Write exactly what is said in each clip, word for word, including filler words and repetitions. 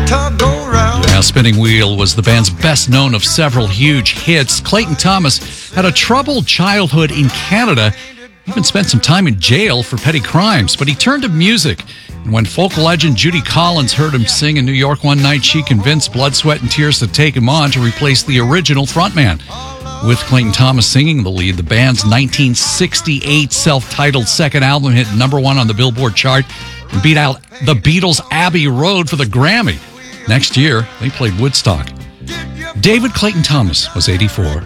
Yeah, Spinning Wheel was the band's best known of several huge hits. Clayton Thomas had a troubled childhood in Canada, even spent some time in jail for petty crimes, but he turned to music. And when folk legend Judy Collins heard him sing in New York one night, she convinced Blood, Sweat, and Tears to take him on to replace the original frontman. With Clayton Thomas singing the lead, the band's nineteen sixty-eight self-titled second album hit number one on the Billboard chart and beat out the Beatles' Abbey Road for the Grammy. Next year, they played Woodstock. David Clayton Thomas was eighty-four.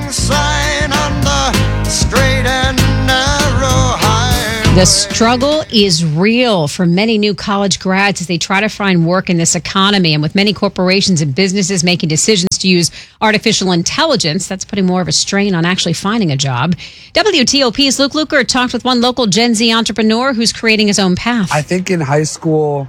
The struggle is real for many new college grads as they try to find work in this economy. And with many corporations and businesses making decisions to use artificial intelligence, that's putting more of a strain on actually finding a job. W T O P's Luke Luker talked with one local Gen Z entrepreneur who's creating his own path. I think in high school,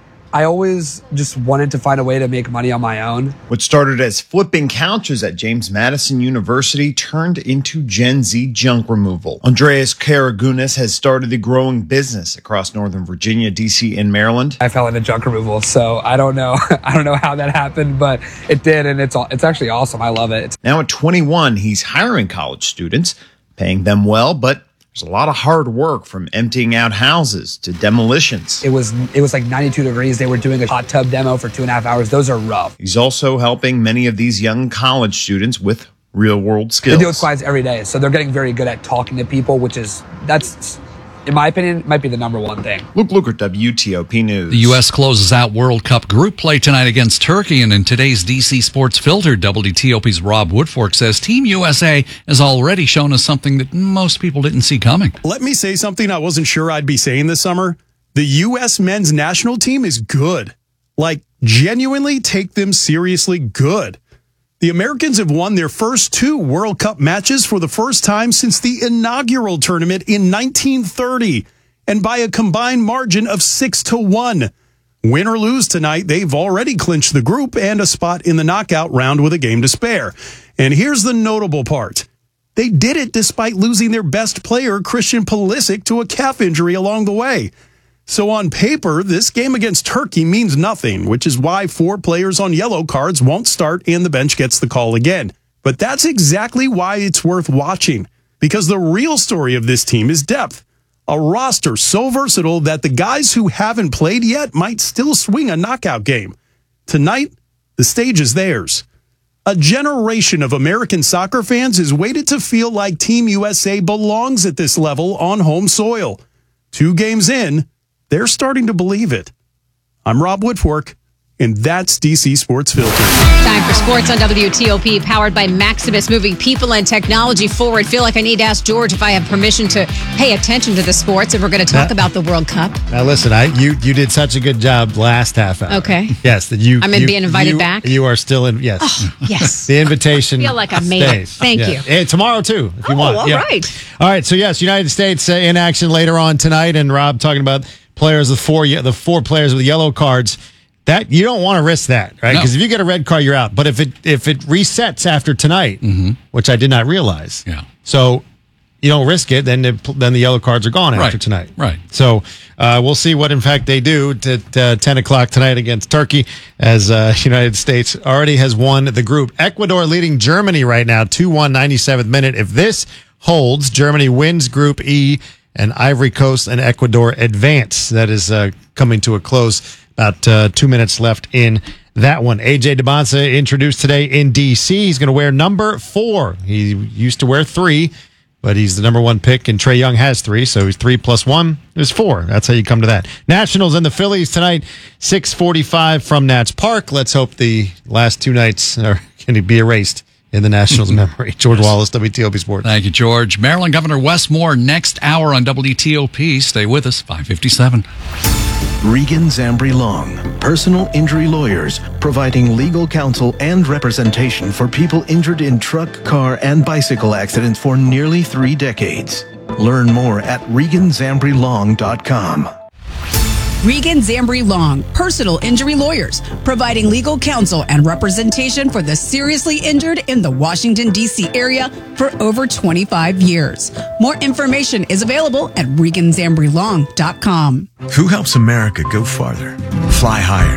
I always just wanted to find a way to make money on my own. What started as flipping couches at James Madison University turned into Gen Z junk removal. Andreas Karagunas has started a growing business across Northern Virginia, D C, and Maryland. I fell into junk removal, so I don't know. I don't know how that happened, but it did, and it's it's actually awesome. I love it. It's- now at twenty-one, he's hiring college students, paying them well, but there's a lot of hard work from emptying out houses to demolitions. It was it was like ninety-two degrees. They were doing a hot tub demo for two and a half hours. Those are rough. He's also helping many of these young college students with real-world skills. They deal with clients every day, so they're getting very good at talking to people, which is, that's, in my opinion, might be the number one thing. Luke Luker, W T O P News. The U S closes out World Cup group play tonight against Turkey, and in today's D C Sports Filter, W T O P's Rob Woodfork says Team U S A has already shown us something that most people didn't see coming. Let me say something I wasn't sure I'd be saying this summer. The U S men's national team is good. Like, genuinely take them seriously good. The Americans have won their first two World Cup matches for the first time since the inaugural tournament in nineteen thirty, and by a combined margin of six to one. Win or lose tonight, they've already clinched the group and a spot in the knockout round with a game to spare. And here's the notable part. They did it despite losing their best player, Christian Pulisic, to a calf injury along the way. So on paper, this game against Turkey means nothing, which is why four players on yellow cards won't start and the bench gets the call again. But that's exactly why it's worth watching, because the real story of this team is depth. A roster so versatile that the guys who haven't played yet might still swing a knockout game. Tonight, the stage is theirs. A generation of American soccer fans is waited to feel like Team U S A belongs at this level on home soil. Two games in, they're starting to believe it. I'm Rob Woodfork, and that's D C Sports Filter. Time for sports on W T O P, powered by Maximus, moving people and technology forward. Feel like I need to ask George if I have permission to pay attention to the sports, if we're going to talk Now- about the World Cup. Now listen, I you you did such a good job last half hour. Okay. Yes, that you. I'm in you, being invited you- back? You are still in. Yes. Oh, yes. The invitation. I feel like I made it. stays. Thank Yeah. you. And tomorrow too, if you Oh, want. all Yeah. right. All right. So yes, United States uh, in action later on tonight, and Rob talking about players, the four the four players with yellow cards. That you don't want to risk that, right? No. Because if you get a red card, you're out. But if it if it resets after tonight, Mm-hmm. which I did not realize, Yeah. so you don't risk it, then the, then the yellow cards are gone Right. after tonight. Right. So uh, we'll see what, in fact, they do at uh, ten o'clock tonight against Turkey, as uh, United States already has won the group. Ecuador leading Germany right now, two one, ninety-seventh minute. If this holds, Germany wins Group E, and Ivory Coast and Ecuador advance. That is uh, coming to a close. About uh, two minutes left in that one. A J DeBonsa introduced today in D C. He's going to wear number four. He used to wear three, but he's the number one pick, and Trae Young has three, so he's three plus one is four. That's how you come to that. Nationals and the Phillies tonight, six forty-five from Nats Park. Let's hope the last two nights are going to be erased in the Nationals' memory. George Wallace, W T O P Sports. Thank you, George. Maryland Governor Wes Moore next hour on W T O P. Stay with us, five fifty-seven. Regan Zambri Long, personal injury lawyers, providing legal counsel and representation for people injured in truck, car, and bicycle accidents for nearly three decades. Learn more at regan zambri long dot com. Regan Zambri Long, personal injury lawyers, providing legal counsel and representation for the seriously injured in the Washington, D C area for over twenty-five years. More information is available at regan zambri long dot com. Who helps America go farther, fly higher,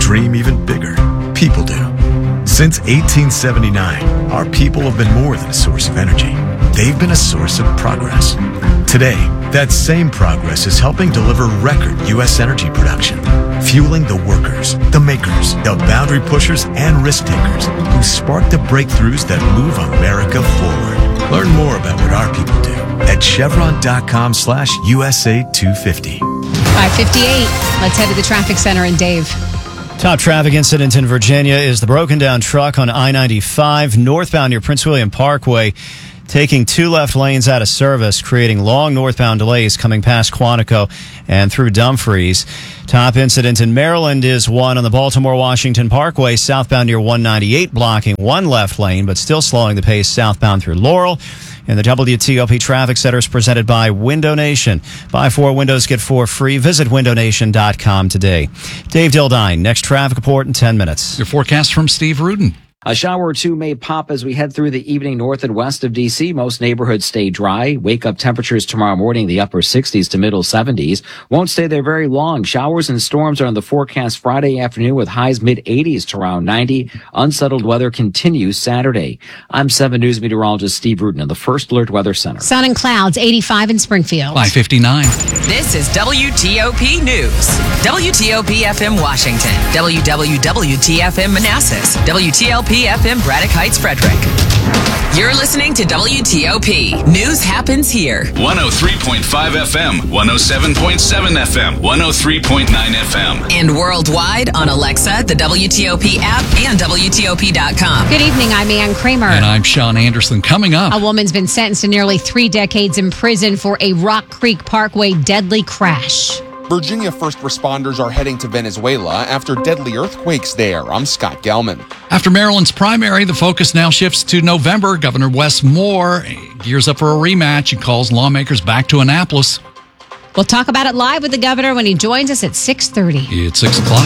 dream even bigger? People do. Since eighteen seventy-nine, our people have been more than a source of energy. They've been a source of progress. Today, that same progress is helping deliver record U S energy production, fueling the workers, the makers, the boundary pushers, and risk takers who spark the breakthroughs that move America forward. Learn more about what our people do at chevron.com slash USA 250. five fifty-eight. Let's head to the traffic center and Dave. Top traffic incident in Virginia is the broken down truck on I ninety-five northbound near Prince William Parkway, taking two left lanes out of service, creating long northbound delays coming past Quantico and through Dumfries. Top incident in Maryland is one on the Baltimore-Washington Parkway, southbound near one ninety-eight, blocking one left lane, but still slowing the pace southbound through Laurel. And the W T O P Traffic Center is presented by Window Nation. Buy four windows, get four free. Visit window nation dot com today. Dave Dildine, next traffic report in ten minutes. Your forecast from Steve Rudin. A shower or two may pop as we head through the evening north and west of D C. Most neighborhoods stay dry. Wake-up temperatures tomorrow morning, the upper sixties to middle seventies. Won't stay there very long. Showers and storms are in the forecast Friday afternoon with highs mid-eighties to around ninety. Unsettled weather continues Saturday. I'm seven News meteorologist Steve Rudin of the First Alert Weather Center. Sun and clouds, eighty-five in Springfield. five fifty-nine. This is W T O P News. W T O P F M Washington. W W W T F M Manassas. W T L P F M Braddock Heights, Frederick. You're listening to W T O P. News happens here. one oh three point five F M, one oh seven point seven F M, one oh three point nine F M. And worldwide on Alexa, the W T O P app, and W T O P dot com. Good evening, I'm Ann Kramer. And I'm Sean Anderson. Coming up, a woman's been sentenced to nearly three decades in prison for a Rock Creek Parkway deadly crash. Virginia first responders are heading to Venezuela after deadly earthquakes there. I'm Scott Gelman. After Maryland's primary, the focus now shifts to November. Governor Wes Moore gears up for a rematch and calls lawmakers back to Annapolis. We'll talk about it live with the governor when he joins us at six thirty. It's six o'clock.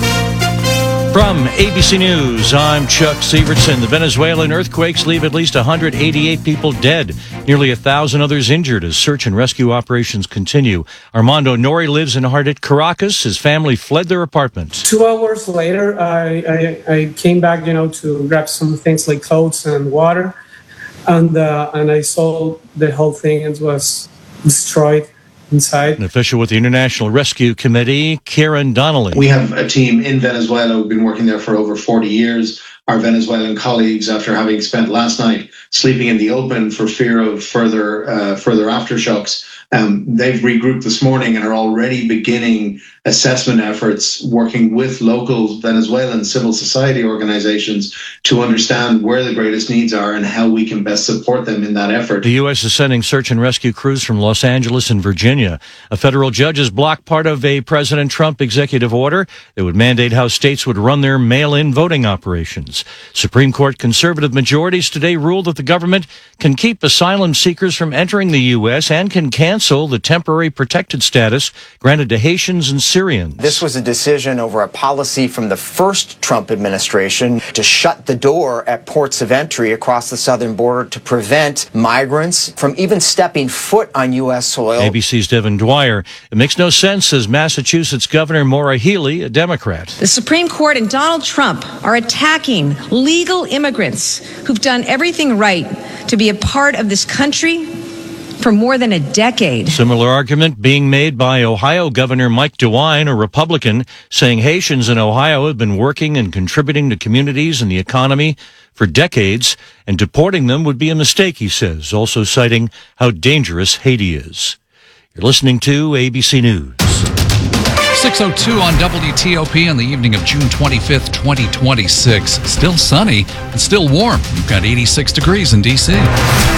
From A B C News, I'm Chuck Severson. The Venezuelan earthquakes leave at least one hundred eighty-eight people dead, nearly one thousand others injured as search and rescue operations continue. Armando Nori lives and hard hit Caracas. His family fled their apartment. Two hours later, I, I, I came back, you know, to grab some things like clothes and water, and uh, and I saw the whole thing. It was destroyed inside. An official with the International Rescue Committee, Karen Donnelly. We have a team in Venezuela who've been working there for over forty years. Our Venezuelan colleagues, after having spent last night sleeping in the open for fear of further uh, further aftershocks, um, they've regrouped this morning and are already beginning assessment efforts, working with local Venezuelan civil society organizations to understand where the greatest needs are and how we can best support them in that effort. The U S is sending search and rescue crews from Los Angeles and Virginia. A federal judge has blocked part of a President Trump executive order that would mandate how states would run their mail-in voting operations. Supreme Court conservative majorities today ruled that the government can keep asylum seekers from entering the U S and can cancel the temporary protected status granted to Haitians and Syrians. This was a decision over a policy from the first Trump administration to shut the door at ports of entry across the southern border to prevent migrants from even stepping foot on U S soil. A B C's Devin Dwyer. It makes no sense, says Massachusetts Governor Maura Healey, a Democrat. The Supreme Court and Donald Trump are attacking legal immigrants who've done everything right to be a part of this country for more than a decade. Similar argument being made by Ohio Governor Mike DeWine, a Republican, saying Haitians in Ohio have been working and contributing to communities and the economy for decades, and deporting them would be a mistake, he says, also citing how dangerous Haiti is. You're listening to A B C News. six oh two on W T O P on the evening of June twenty-fifth, twenty twenty-six. Still sunny and still warm. We've got eighty-six degrees in D C.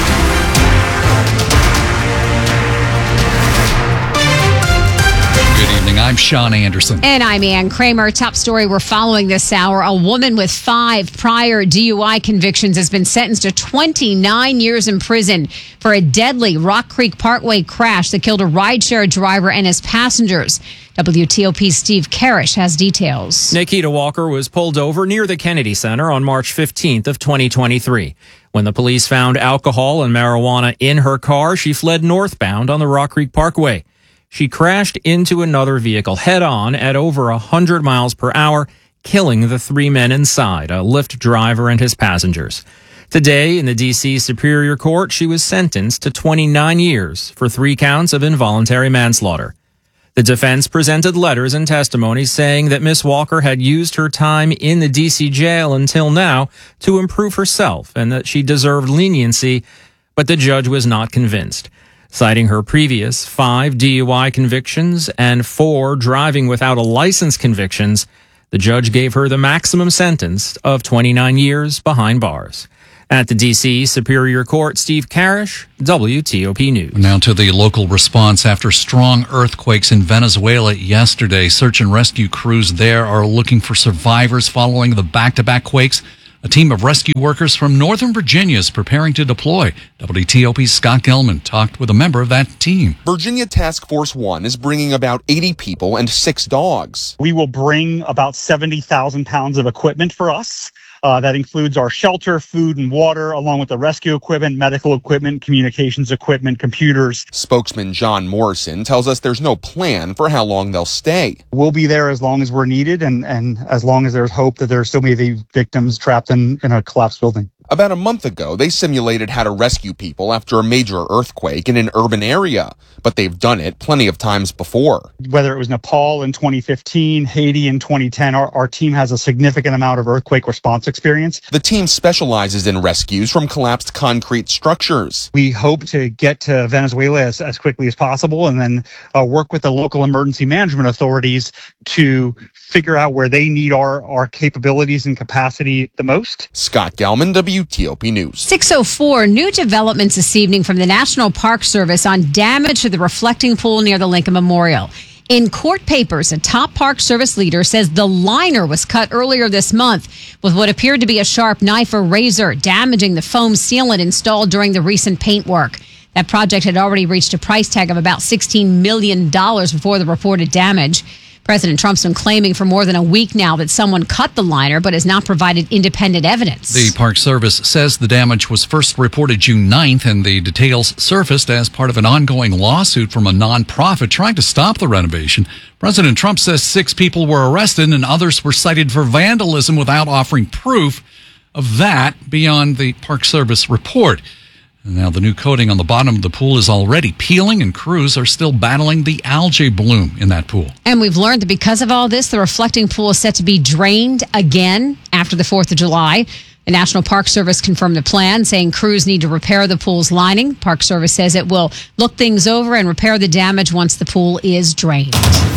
I'm Sean Anderson. And I'm Ann Kramer. Top story we're following this hour. A woman with five prior D U I convictions has been sentenced to twenty-nine years in prison for a deadly Rock Creek Parkway crash that killed a rideshare driver and his passengers. W T O P's Steve Karish has details. Nikita Walker was pulled over near the Kennedy Center on March fifteenth of twenty twenty-three. When the police found alcohol and marijuana in her car, she fled northbound on the Rock Creek Parkway. She crashed into another vehicle head-on at over one hundred miles per hour killing the three men inside, a Lyft driver and his passengers. Today, in the D C Superior Court, she was sentenced to twenty-nine years for three counts of involuntary manslaughter. The defense presented letters and testimonies saying that Miss Walker had used her time in the D C jail until now to improve herself and that she deserved leniency, but the judge was not convinced. Citing her previous five D U I convictions and four driving without a license convictions, the judge gave her the maximum sentence of twenty-nine years behind bars. At the D C Superior Court, Steve Karish, W T O P News. Now to the local response after strong earthquakes in Venezuela yesterday. Search and rescue crews there are looking for survivors following the back-to-back quakes. A team of rescue workers from Northern Virginia is preparing to deploy. W T O P's Scott Gelman talked with a member of that team. Virginia Task Force One is bringing about eighty people and six dogs. We will bring about seventy thousand pounds of equipment for us. Uh, that includes our shelter, food, and water, along with the rescue equipment, medical equipment, communications equipment, computers. Spokesman John Morrison tells us there's no plan for how long they'll stay. We'll be there as long as we're needed and, and as long as there's hope that there still may be victims trapped in, in a collapsed building. About a month ago, they simulated how to rescue people after a major earthquake in an urban area, but they've done it plenty of times before. Whether it was Nepal in twenty fifteen, Haiti in twenty ten, our, our team has a significant amount of earthquake response experience. The team specializes in rescues from collapsed concrete structures. We hope to get to Venezuela as, as quickly as possible and then uh, work with the local emergency management authorities to figure out where they need our, our capabilities and capacity the most. Scott Gelman, W T O P News. six oh four, new developments this evening from the National Park Service on damage to the reflecting pool near the Lincoln Memorial. In court papers, a top Park Service leader says the liner was cut earlier this month with what appeared to be a sharp knife or razor, damaging the foam sealant installed during the recent paint work. That project had already reached a price tag of about sixteen million dollars before the reported damage. President Trump's been claiming for more than a week now that someone cut the liner but has not provided independent evidence. The Park Service says the damage was first reported June ninth and the details surfaced as part of an ongoing lawsuit from a nonprofit trying to stop the renovation. President Trump says six people were arrested and others were cited for vandalism without offering proof of that beyond the Park Service report. Now, the new coating on the bottom of the pool is already peeling, and crews are still battling the algae bloom in that pool. And we've learned that because of all this, the reflecting pool is set to be drained again after the fourth of July. The National Park Service confirmed the plan, saying crews need to repair the pool's lining. Park Service says it will look things over and repair the damage once the pool is drained.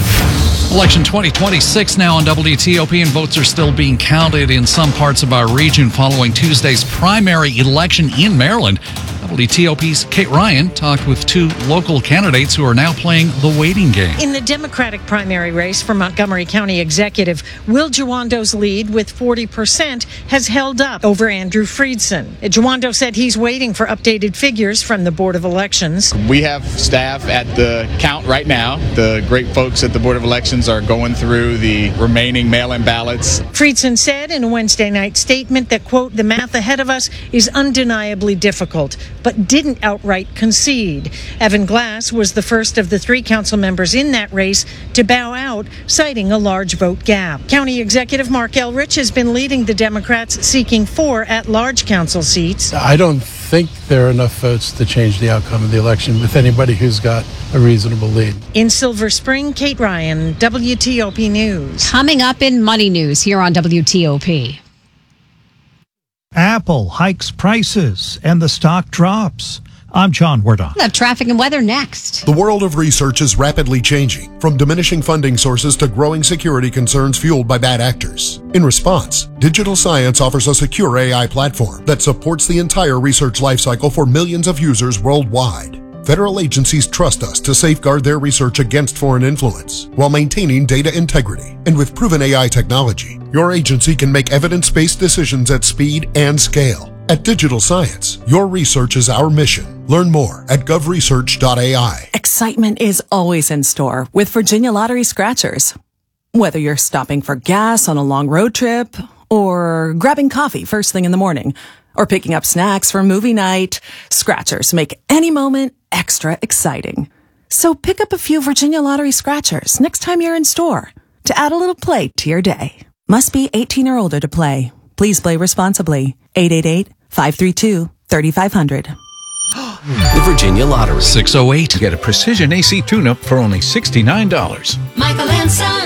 Election twenty twenty-six now on W T O P, and votes are still being counted in some parts of our region following Tuesday's primary election in Maryland. W T O P's Kate Ryan talked with two local candidates who are now playing the waiting game. In the Democratic primary race for Montgomery County Executive, Will Jawando's lead with forty percent has held up over Andrew Friedson. Jawando said he's waiting for updated figures from the Board of Elections. We have staff at the count right now. The great folks at the Board of Elections are going through the remaining mail-in ballots. Friedson said in a Wednesday night statement that, quote, the math ahead of us is undeniably difficult, but didn't outright concede. Evan Glass was the first of the three council members in that race to bow out, citing a large vote gap. County Executive Mark Elrich has been leading the Democrats, seeking four at-large council seats. I don't think there are enough votes to change the outcome of the election with anybody who's got a reasonable lead. In Silver Spring, Kate Ryan, W T O P News. Coming up in Money News here on W T O P. Apple hikes prices and the stock drops. I'm John Wardock. We'll have traffic and weather next. The world of research is rapidly changing, from diminishing funding sources to growing security concerns fueled by bad actors. In response, Digital Science offers a secure A I platform that supports the entire research lifecycle for millions of users worldwide. Federal agencies trust us to safeguard their research against foreign influence while maintaining data integrity. And with proven A I technology, your agency can make evidence-based decisions at speed and scale. At Digital Science, your research is our mission. Learn more at gov research dot A I. Excitement is always in store with Virginia Lottery Scratchers. Whether you're stopping for gas on a long road trip, or grabbing coffee first thing in the morning, or picking up snacks for movie night, Scratchers make any moment extra exciting. So pick up a few Virginia Lottery Scratchers next time you're in store to add a little play to your day. Must be eighteen or older to play. Please play responsibly. eight eight eight, five three two, three five zero zero. The Virginia Lottery. six oh eight. Get a precision A C tune-up for only sixty-nine dollars. Michael and Son.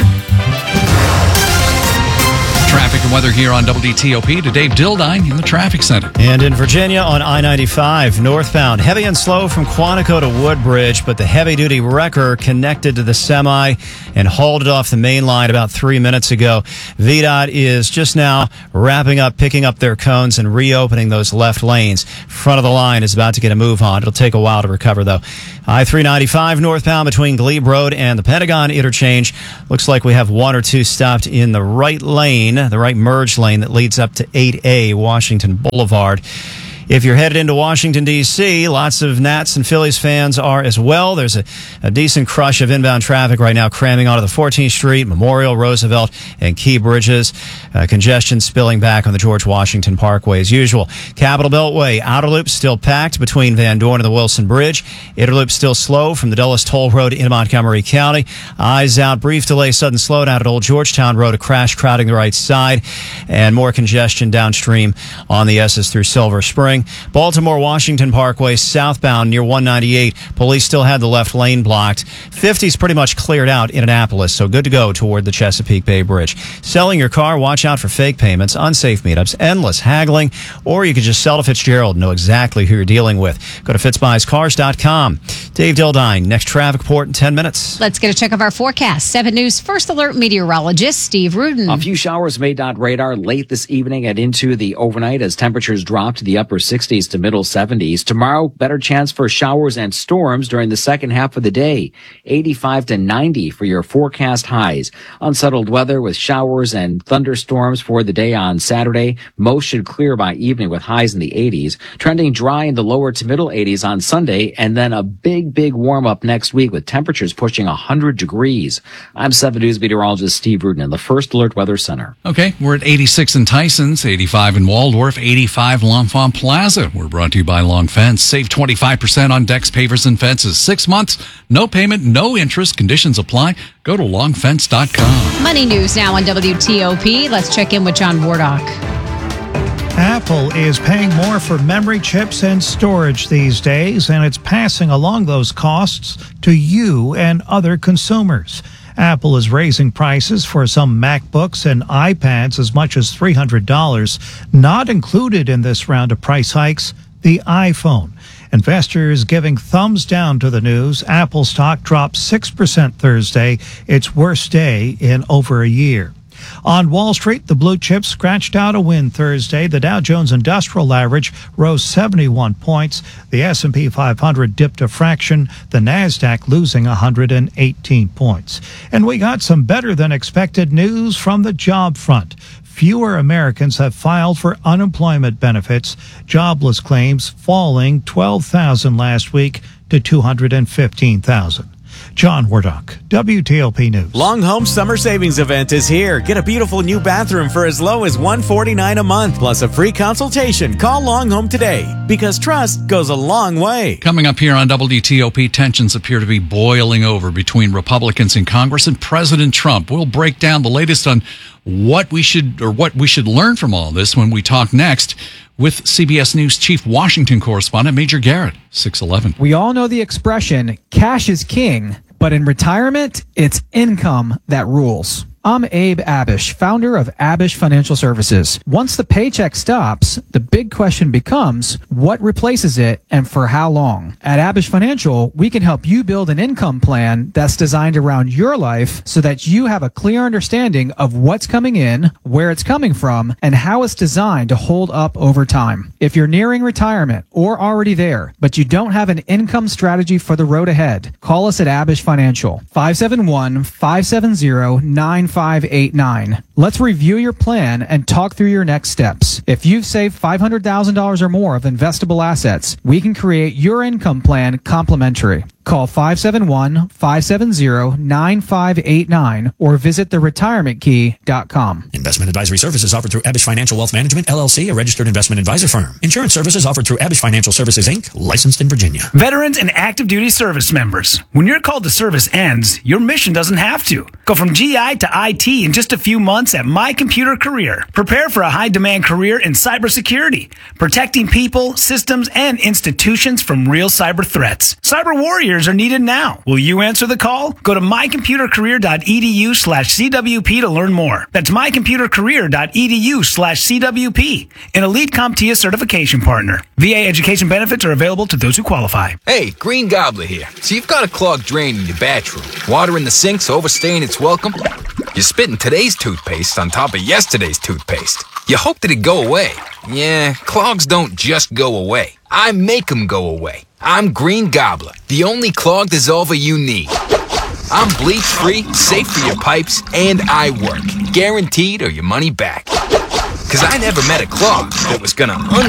Traffic and weather here on W T O P to Dave Dildine in the traffic center. And in Virginia on I ninety-five northbound, heavy and slow from Quantico to Woodbridge, but the heavy-duty wrecker connected to the semi and hauled it off the main line about three minutes ago. V DOT is just now wrapping up, picking up their cones and reopening those left lanes. Front of the line is about to get a move on. It'll take a while to recover, though. I three ninety-five northbound between Glebe Road and the Pentagon interchange. Looks like we have one or two stopped in the right lane, the right merge lane that leads up to eight A Washington Boulevard. If you're headed into Washington, D C, lots of Nats and Phillies fans are as well. There's a, a decent crush of inbound traffic right now cramming onto the fourteenth Street, Memorial, Roosevelt, and Key Bridges. Uh, congestion spilling back on the George Washington Parkway as usual. Capitol Beltway, outer loop still packed between Van Dorn and the Wilson Bridge. Inner loop still slow from the Dulles Toll Road into Montgomery County. Eyes out, brief delay, sudden slowdown at Old Georgetown Road, a crash crowding the right side, and more congestion downstream on the S's through Silver Spring. Baltimore Washington Parkway southbound near one ninety-eight. Police still had the left lane blocked. fifty's pretty much cleared out in Annapolis, so good to go toward the Chesapeake Bay Bridge. Selling your car, watch out for fake payments, unsafe meetups, endless haggling, or you could just sell to Fitzgerald and know exactly who you're dealing with. Go to fitz buys cars dot com. Dave Dildine, next traffic report in ten minutes. Let's get a check of our forecast. seven News First Alert meteorologist Steve Rudin. A few showers made on radar late this evening and into the overnight as temperatures drop to the upper sixties to middle seventies. Tomorrow, better chance for showers and storms during the second half of the day. eighty-five to ninety for your forecast highs. Unsettled weather with showers and thunderstorms for the day on Saturday. Most should clear by evening with highs in the eighties. Trending dry in the lower to middle eighties on Sunday, and then a big, big warm up next week with temperatures pushing one hundred degrees. I'm seven News meteorologist Steve Rudin in the First Alert Weather Center. Okay, we're at eighty-six in Tysons, eighty-five in Waldorf, eighty-five L'Enfant Plaza. We're brought to you by Long Fence. Save twenty-five percent on decks, pavers, and fences. Six months, no payment, no interest. Conditions apply. Go to long fence dot com. Money news now on W T O P. Let's check in with John Wardock. Apple is paying more for memory chips and storage these days, and it's passing along those costs to you and other consumers. Apple is raising prices for some MacBooks and iPads as much as three hundred dollars. Not included in this round of price hikes, the iPhone. Investors giving thumbs down to the news. Apple stock dropped six percent Thursday, its worst day in over a year. On Wall Street, the blue chips scratched out a win Thursday. The Dow Jones Industrial Average rose seventy-one points. The S and P five hundred dipped a fraction. The Nasdaq losing one hundred eighteen points. And we got some better than expected news from the job front. Fewer Americans have filed for unemployment benefits. Jobless claims falling twelve thousand last week to two hundred fifteen thousand. John Wardock, W T O P News. Long Home Summer Savings Event is here. Get a beautiful new bathroom for as low as one hundred forty-nine dollars a month, plus a free consultation. Call Long Home today, because trust goes a long way. Coming up here on W T O P, tensions appear to be boiling over between Republicans in Congress and President Trump. We'll break down the latest on what we should or what we should learn from all this when we talk next with C B S News Chief Washington correspondent Major Garrett, six eleven. We all know the expression, cash is king, but in retirement, it's income that rules. I'm Abe Abish, founder of Abish Financial Services. Once the paycheck stops, the big question becomes, what replaces it and for how long? At Abish Financial, we can help you build an income plan that's designed around your life so that you have a clear understanding of what's coming in, where it's coming from, and how it's designed to hold up over time. If you're nearing retirement or already there, but you don't have an income strategy for the road ahead, call us at Abish Financial, five seven one, five seven zero, nine five eight nine. Let's review your plan and talk through your next steps. If you've saved five hundred thousand dollars or more of investable assets, we can create your income plan complimentary. Call five seven one, five seven zero, nine five eight nine or visit the retirement key dot com. Investment advisory services offered through Abish Financial Wealth Management, L L C, a registered investment advisor firm. Insurance services offered through Abish Financial Services, Incorporated, licensed in Virginia. Veterans and active duty service members. When your call to service ends, your mission doesn't have to. Go from G I to I T in just a few months at My Computer Career. Prepare for a high-demand career in cybersecurity, protecting people, systems, and institutions from real cyber threats. Cyber warriors are needed now. Will you answer the call? Go to my computer career dot e d u slash c w p to learn more. That's my computer career dot e d u slash c w p, an elite CompTIA certification partner. V A education benefits are available to those who qualify. Hey, Green Gobbler here. So you've got a clogged drain in your bathroom. Water in the sink's overstaying its welcome. You're spitting today's toothpaste on top of yesterday's toothpaste. You hope that it go away. Yeah, clogs don't just go away. I make them go away. I'm Green Gobbler, the only clog dissolver you need. I'm bleach-free, safe for your pipes, and I work. Guaranteed or your money back. Cause I never met a clog that was gonna